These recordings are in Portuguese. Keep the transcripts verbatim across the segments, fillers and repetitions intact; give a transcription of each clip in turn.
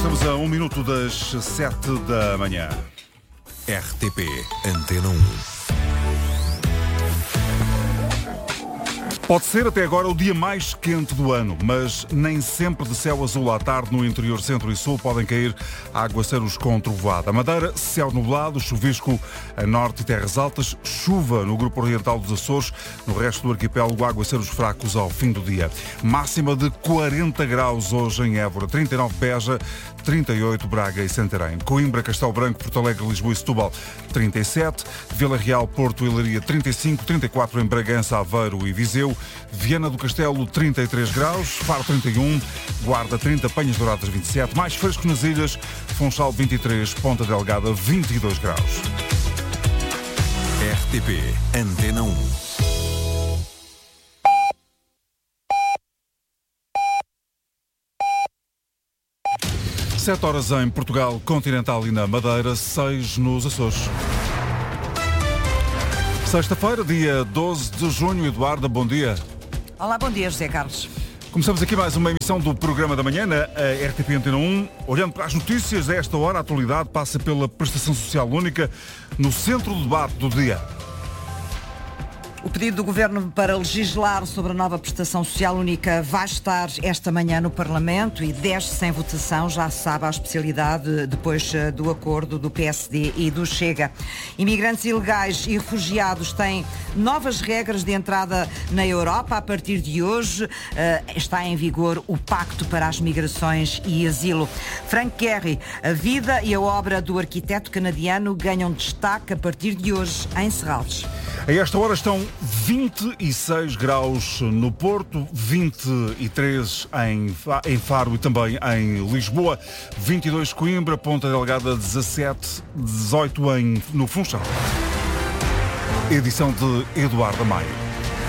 Estamos a um minuto das sete da manhã. R T P Antena um. Pode ser até agora o dia mais quente do ano, mas nem sempre de céu azul à tarde no interior centro e sul podem cair aguaceiros com trovoada. Madeira, céu nublado, chuvisco a norte e terras altas, chuva no grupo oriental dos Açores, no resto do arquipélago aguaceiros fracos ao fim do dia. Máxima de quarenta graus hoje em Évora, trinta e nove Beja, trinta e oito Braga e Santarém. Coimbra, Castelo Branco, Porto Alegre, Lisboa e Setúbal, trinta e sete. Vila Real, Porto e Leiria, trinta e cinco. trinta e quatro em Bragança, Aveiro e Viseu. Viana do Castelo, trinta e três graus. Faro, trinta e um. Guarda, trinta. Penhas Douradas, vinte e sete. Mais fresco nas ilhas. Funchal, vinte e três. Ponta Delgada, vinte e dois graus. R T P Antena um. sete horas em Portugal continental e na Madeira, seis nos Açores. Sexta-feira, dia doze de junho. Eduardo, bom dia. Olá, bom dia, José Carlos. Começamos aqui mais uma emissão do Programa da Manhã na R T P Antena um. Olhando para as notícias, a esta hora a atualidade passa pela Prestação Social Única no centro do debate do dia. O pedido do Governo para legislar sobre a nova prestação social única vai estar esta manhã no Parlamento e desce-se em votação, já se sabe a especialidade, depois do acordo do P S D e do Chega. Imigrantes ilegais e refugiados têm novas regras de entrada na Europa. A partir de hoje está em vigor o Pacto para as Migrações e Asilo. Frank Gehry, a vida e a obra do arquiteto canadiano ganham destaque a partir de hoje em Serralves. A esta hora estão vinte e seis graus no Porto, vinte e três em, em Faro e também em Lisboa, vinte e dois Coimbra, Ponta Delgada dezassete, dezoito em, no Funchal. Edição de Eduardo Amaya.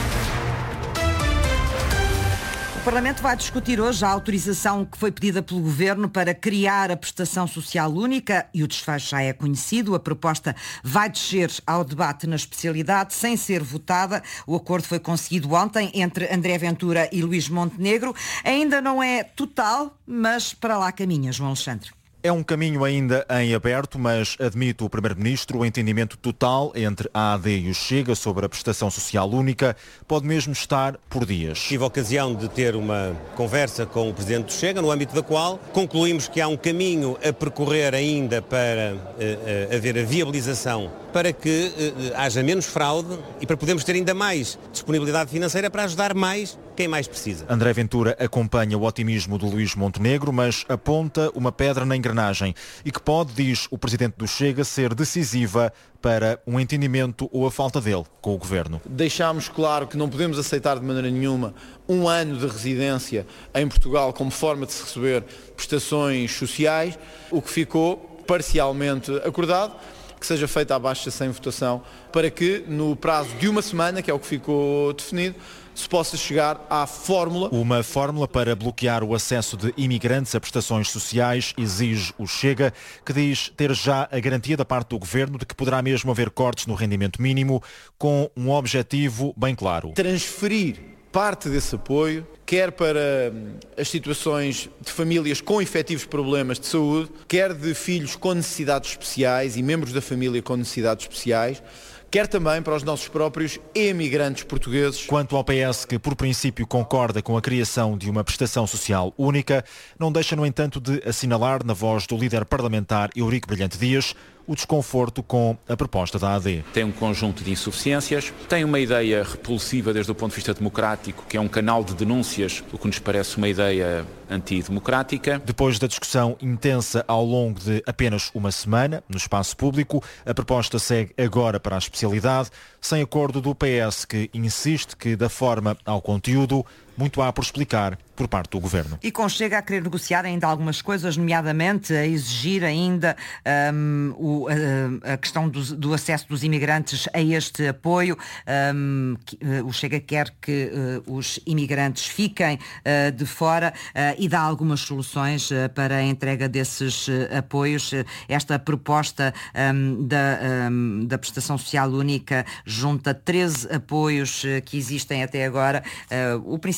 O Parlamento vai discutir hoje a autorização que foi pedida pelo Governo para criar a prestação social única e o desfecho já é conhecido. A proposta vai descer ao debate na especialidade sem ser votada. O acordo foi conseguido ontem entre André Ventura e Luís Montenegro. Ainda não é total, mas para lá caminha, João Alexandre. É um caminho ainda em aberto, mas admite o Primeiro-Ministro o entendimento total entre a A D e o Chega sobre a prestação social única pode mesmo estar por dias. Tive a ocasião de ter uma conversa com o Presidente do Chega, no âmbito da qual concluímos que há um caminho a percorrer ainda para uh, uh, haver a viabilização, para que uh, haja menos fraude e para podermos ter ainda mais disponibilidade financeira para ajudar mais quem mais precisa. André Ventura acompanha o otimismo do Luís Montenegro, mas aponta uma pedra na engrenagem e que pode, diz o Presidente do Chega, ser decisiva para um entendimento ou a falta dele com o Governo. Deixámos claro que não podemos aceitar de maneira nenhuma um ano de residência em Portugal como forma de se receber prestações sociais, o que ficou parcialmente acordado, que seja feita a baixa sem votação, para que no prazo de uma semana, que é o que ficou definido, se possa chegar à fórmula. Uma fórmula para bloquear o acesso de imigrantes a prestações sociais, exige o Chega, que diz ter já a garantia da parte do Governo de que poderá mesmo haver cortes no rendimento mínimo, com um objetivo bem claro. Transferir parte desse apoio, quer para as situações de famílias com efetivos problemas de saúde, quer de filhos com necessidades especiais e membros da família com necessidades especiais, quer também para os nossos próprios emigrantes portugueses. Quanto ao P S, que por princípio concorda com a criação de uma prestação social única, não deixa, no entanto, de assinalar, na voz do líder parlamentar Eurico Brilhante Dias, o desconforto com a proposta da A D. Tem um conjunto de insuficiências, tem uma ideia repulsiva desde o ponto de vista democrático, que é um canal de denúncias, o que nos parece uma ideia antidemocrática. Depois da discussão intensa ao longo de apenas uma semana, no espaço público, a proposta segue agora para a especialidade, sem acordo do P S, que insiste que, da forma ao conteúdo, muito há por explicar por parte do Governo. E com Chega a querer negociar ainda algumas coisas, nomeadamente a exigir ainda um, o, a, a questão do, do acesso dos imigrantes a este apoio. Um, que, uh, o Chega quer que uh, os imigrantes fiquem uh, de fora uh, e dá algumas soluções uh, para a entrega desses uh, apoios. Uh, esta proposta um, da, um, da prestação social única junta treze apoios uh, que existem até agora. Uh, o principal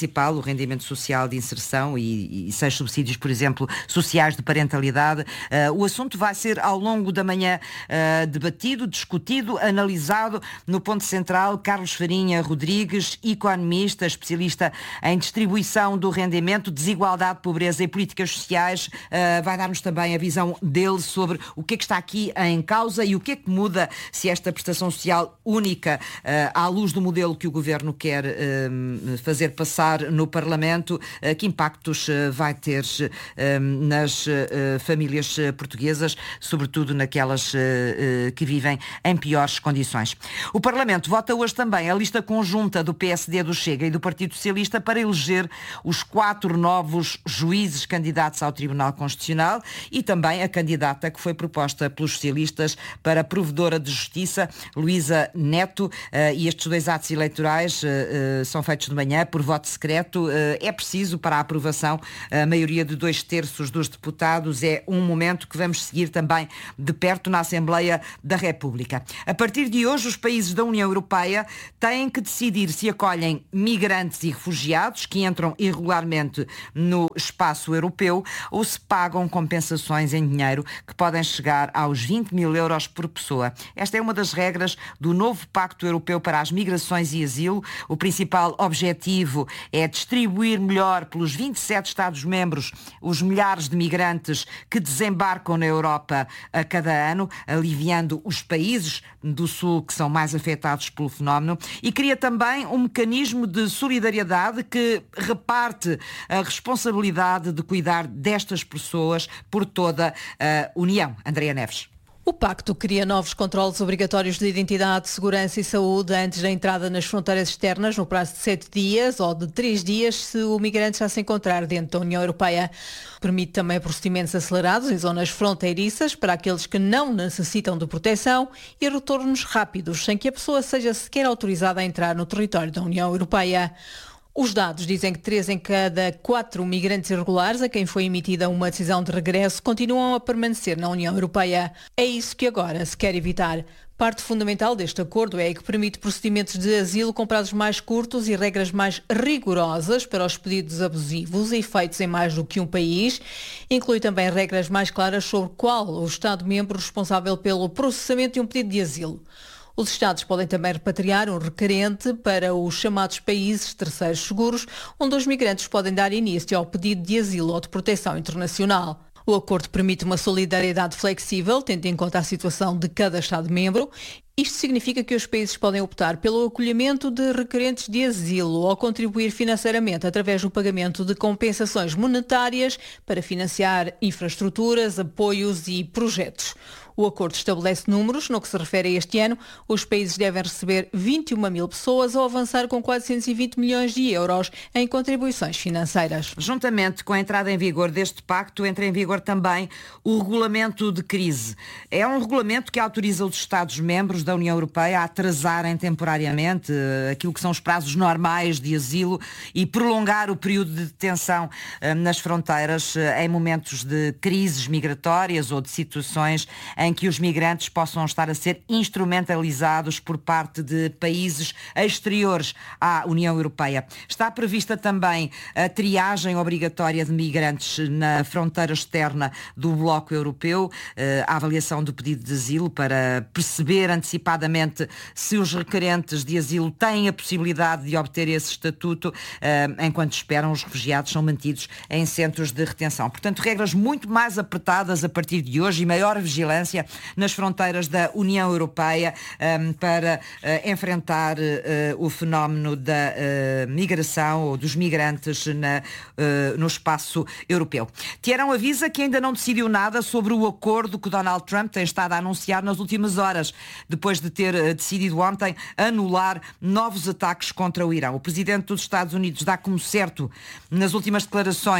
principal, o rendimento social de inserção e, e seis subsídios, por exemplo, sociais de parentalidade. Uh, o assunto vai ser ao longo da manhã uh, debatido, discutido, analisado. No ponto central, Carlos Farinha Rodrigues, economista, especialista em distribuição do rendimento, desigualdade, pobreza e políticas sociais, uh, vai dar-nos também a visão dele sobre o que é que está aqui em causa e o que é que muda se esta prestação social única, uh, à luz do modelo que o Governo quer uh, fazer passar no Parlamento, uh, que impactos uh, vai ter uh, nas uh, famílias portuguesas, sobretudo naquelas uh, uh, que vivem em piores condições. O Parlamento vota hoje também a lista conjunta do P S D, do Chega e do Partido Socialista para eleger os quatro novos juízes candidatos ao Tribunal Constitucional e também a candidata que foi proposta pelos socialistas para provedora de Justiça, Luísa Neto, uh, e estes dois atos eleitorais uh, uh, são feitos de manhã por voto secreto. Uh, é preciso para a aprovação a maioria de dois terços dos deputados. É um momento que vamos seguir também de perto na Assembleia da República. A partir de hoje, os países da União Europeia têm que decidir se acolhem migrantes e refugiados que entram irregularmente no espaço europeu ou se pagam compensações em dinheiro que podem chegar aos vinte mil euros por pessoa. Esta é uma das regras do novo Pacto Europeu para as Migrações e Asilo. O principal objetivo é distribuir melhor pelos vinte e sete Estados-membros os milhares de migrantes que desembarcam na Europa a cada ano, aliviando os países do Sul que são mais afetados pelo fenómeno, e cria também um mecanismo de solidariedade que reparte a responsabilidade de cuidar destas pessoas por toda a União. Andréa Neves. O pacto cria novos controles obrigatórios de identidade, segurança e saúde antes da entrada nas fronteiras externas no prazo de sete dias ou de três dias se o migrante já se encontrar dentro da União Europeia. Permite também procedimentos acelerados em zonas fronteiriças para aqueles que não necessitam de proteção e retornos rápidos, sem que a pessoa seja sequer autorizada a entrar no território da União Europeia. Os dados dizem que três em cada quatro migrantes irregulares a quem foi emitida uma decisão de regresso continuam a permanecer na União Europeia. É isso que agora se quer evitar. Parte fundamental deste acordo é que permite procedimentos de asilo com prazos mais curtos e regras mais rigorosas para os pedidos abusivos e feitos em mais do que um país. Inclui também regras mais claras sobre qual o Estado-membro responsável pelo processamento de um pedido de asilo. Os Estados podem também repatriar um requerente para os chamados países terceiros seguros, onde os migrantes podem dar início ao pedido de asilo ou de proteção internacional. O acordo permite uma solidariedade flexível, tendo em conta a situação de cada Estado-membro. Isto significa que os países podem optar pelo acolhimento de requerentes de asilo ou contribuir financeiramente através do pagamento de compensações monetárias para financiar infraestruturas, apoios e projetos. O acordo estabelece números. No que se refere a este ano, os países devem receber vinte e uma mil pessoas ou avançar com quatrocentos e vinte milhões de euros em contribuições financeiras. Juntamente com a entrada em vigor deste pacto, entra em vigor também o regulamento de crise. É um regulamento que autoriza os Estados-membros da União Europeia a atrasarem temporariamente aquilo que são os prazos normais de asilo e prolongar o período de detenção nas fronteiras em momentos de crises migratórias ou de situações em que os migrantes possam estar a ser instrumentalizados por parte de países exteriores à União Europeia. Está prevista também a triagem obrigatória de migrantes na fronteira externa do bloco europeu, a avaliação do pedido de asilo para perceber antecipadamente se os requerentes de asilo têm a possibilidade de obter esse estatuto, enquanto esperam os refugiados são mantidos em centros de retenção. Portanto, regras muito mais apertadas a partir de hoje e maior vigilância nas fronteiras da União Europeia um, para uh, enfrentar uh, o fenómeno da uh, migração ou dos migrantes na, uh, no espaço europeu. Teherão avisa que ainda não decidiu nada sobre o acordo que Donald Trump tem estado a anunciar nas últimas horas, depois de ter uh, decidido ontem anular novos ataques contra o Irão. O presidente dos Estados Unidos dá como certo nas últimas declarações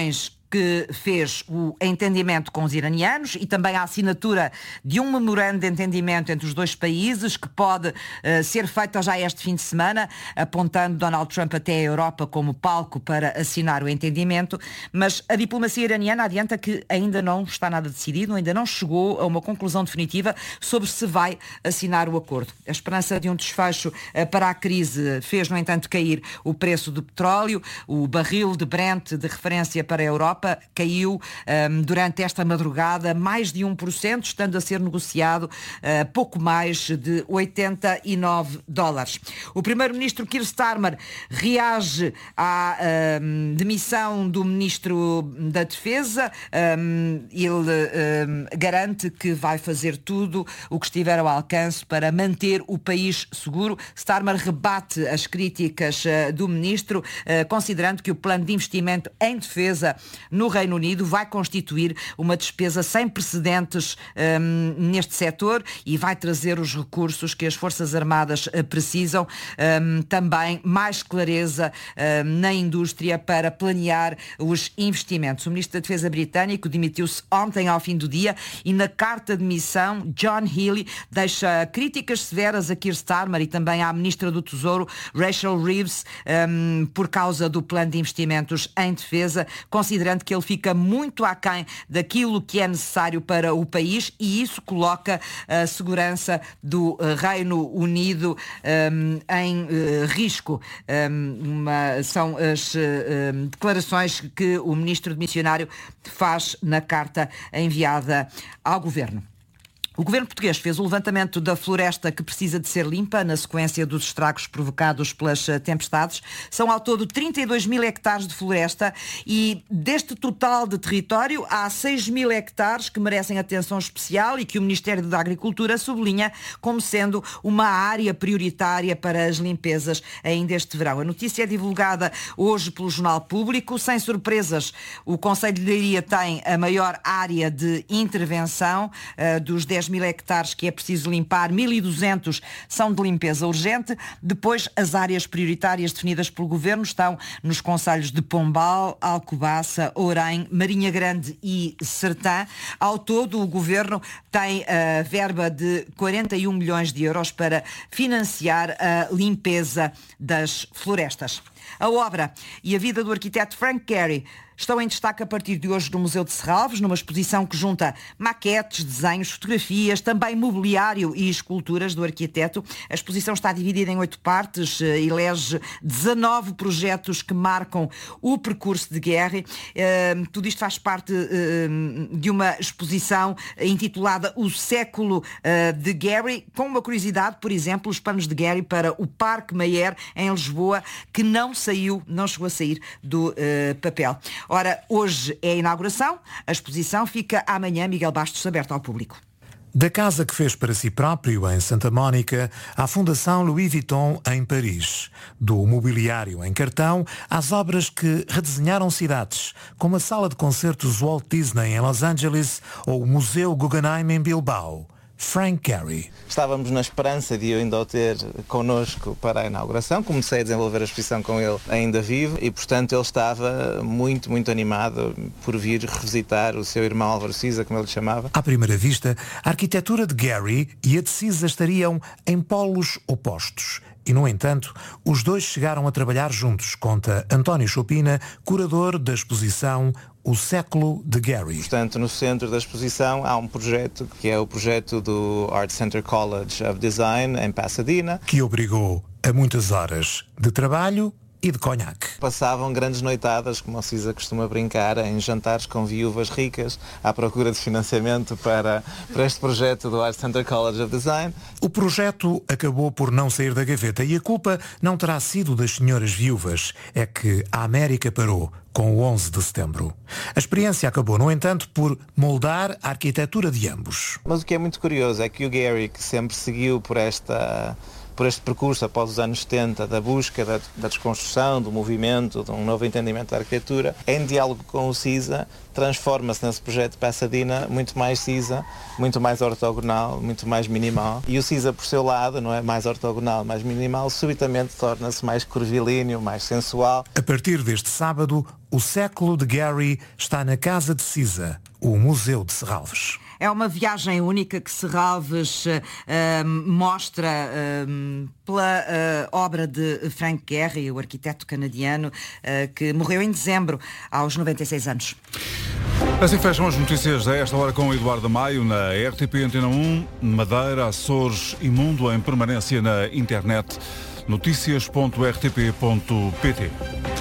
que fez o entendimento com os iranianos e também a assinatura de um memorando de entendimento entre os dois países que pode uh, ser feito já este fim de semana, apontando Donald Trump até a Europa como palco para assinar o entendimento, mas a diplomacia iraniana adianta que ainda não está nada decidido, ainda não chegou a uma conclusão definitiva sobre se vai assinar o acordo. A esperança de um desfecho uh, para a crise fez, no entanto, cair o preço do petróleo. O barril de Brent de referência para a Europa caiu um, durante esta madrugada mais de um por cento, estando a ser negociado uh, pouco mais de oitenta e nove dólares. O primeiro-ministro Keir Starmer reage à um, demissão do ministro da Defesa. Um, ele um, garante que vai fazer tudo o que estiver ao alcance para manter o país seguro. Starmer rebate as críticas uh, do ministro, uh, considerando que o plano de investimento em defesa no Reino Unido vai constituir uma despesa sem precedentes um, neste setor e vai trazer os recursos que as Forças Armadas uh, precisam, um, também mais clareza uh, na indústria para planear os investimentos. O Ministro da Defesa britânico demitiu-se ontem ao fim do dia e na carta de demissão John Healey deixa críticas severas a Keir Starmer e também à Ministra do Tesouro Rachel Reeves um, por causa do plano de investimentos em defesa, considerando que ele fica muito aquém daquilo que é necessário para o país e isso coloca a segurança do Reino Unido um, em uh, risco. Um, uma, são as uh, declarações que o ministro demissionário faz na carta enviada ao Governo. O governo português fez o levantamento da floresta que precisa de ser limpa na sequência dos estragos provocados pelas tempestades. São ao todo trinta e dois mil hectares de floresta e deste total de território há seis mil hectares que merecem atenção especial e que o Ministério da Agricultura sublinha como sendo uma área prioritária para as limpezas ainda este verão. A notícia é divulgada hoje pelo Jornal Público. Sem surpresas, o Concelho de Leiria tem a maior área de intervenção uh, dos dez mil hectares que é preciso limpar, mil e duzentos são de limpeza urgente. Depois, as áreas prioritárias definidas pelo Governo estão nos concelhos de Pombal, Alcobaça, Ourém, Marinha Grande e Sertã. Ao todo, o Governo tem a verba de quarenta e um milhões de euros para financiar a limpeza das florestas. A obra e a vida do arquiteto Frank Gehry estão em destaque a partir de hoje no Museu de Serralves, numa exposição que junta maquetes, desenhos, fotografias, também mobiliário e esculturas do arquiteto. A exposição está dividida em oito partes, elege dezanove projetos que marcam o percurso de Gehry. Uh, tudo isto faz parte uh, de uma exposição intitulada O Século uh, de Gehry, com uma curiosidade, por exemplo, os planos de Gehry para o Parque Mayer em Lisboa, que não saiu, não chegou a sair do uh, papel. Ora, hoje é a inauguração, a exposição fica amanhã, Miguel Bastos, aberta ao público. Da casa que fez para si próprio em Santa Mónica à Fundação Louis Vuitton em Paris. Do mobiliário em cartão às obras que redesenharam cidades, como a Sala de Concertos Walt Disney em Los Angeles ou o Museu Guggenheim em Bilbao. Frank Gehry. Estávamos na esperança de eu ainda o ter connosco para a inauguração. Comecei a desenvolver a exposição com ele ainda vivo e, portanto, ele estava muito, muito animado por vir revisitar o seu irmão Álvaro Siza, como ele lhe chamava. À primeira vista, a arquitetura de Gehry e a de Siza estariam em polos opostos. E, no entanto, os dois chegaram a trabalhar juntos, conta António Chopina, curador da exposição O Século de Gehry. Portanto, no centro da exposição há um projeto que é o projeto do Art Center College of Design em Pasadena, que obrigou a muitas horas de trabalho e de conhaque. Passavam grandes noitadas, como o Cisa costuma brincar, em jantares com viúvas ricas à procura de financiamento para, para este projeto do Art Center College of Design. O projeto acabou por não sair da gaveta e a culpa não terá sido das senhoras viúvas, é que a América parou com o onze de setembro. A experiência acabou, no entanto, por moldar a arquitetura de ambos. Mas o que é muito curioso é que o Gehry, que sempre seguiu por esta por este percurso após os anos setenta da busca, da, da desconstrução, do movimento, de um novo entendimento da arquitetura, em diálogo com o CISA, transforma-se nesse projeto de Pasadena muito mais CISA, muito mais ortogonal, muito mais minimal. E o CISA, por seu lado, não é mais ortogonal, mais minimal, subitamente torna-se mais curvilíneo, mais sensual. A partir deste sábado, o século de Gehry está na Casa de CISA, o Museu de Serralves. É uma viagem única que Serralves uh, mostra uh, pela uh, obra de Frank Gehry, o arquiteto canadiano, uh, que morreu em dezembro, aos noventa e seis anos. Assim fecham as notícias a esta hora com Eduardo Maio na R T P Antena um, Madeira, Açores e Mundo em permanência na internet. notícias ponto r t p ponto p t.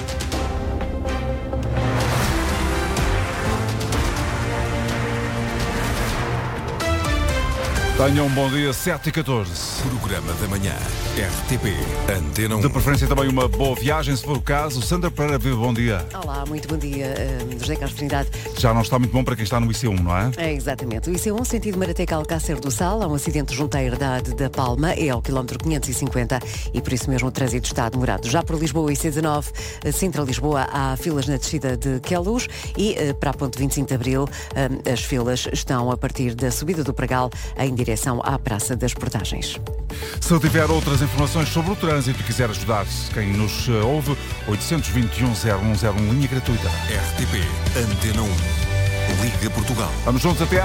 Tenham um bom dia, sete e catorze. Programa da manhã, R T P Antena um. De preferência também uma boa viagem, se for o caso. Sandra Pereira, bom dia. Olá, muito bom dia, uh, José Carlos Trindade. Já não está muito bom para quem está no I C um, não é? É, exatamente. O I C um, sentido Marateca-Alcácer do Sal, há um acidente junto à herdade da Palma, é ao quilómetro quinhentos e cinquenta e por isso mesmo o trânsito está demorado. Já por Lisboa, I C dezanove, Sintra-Lisboa, há filas na descida de Queluz e uh, para a ponte vinte e cinco de Abril, uh, as filas estão a partir da subida do Pragal em direção à Praça das Portagens. Se tiver outras informações sobre o trânsito e quiser ajudar quem nos ouve, oitocentos e vinte e um, zero um zero um, linha gratuita. R T P Antena um. Liga Portugal. Vamos juntos até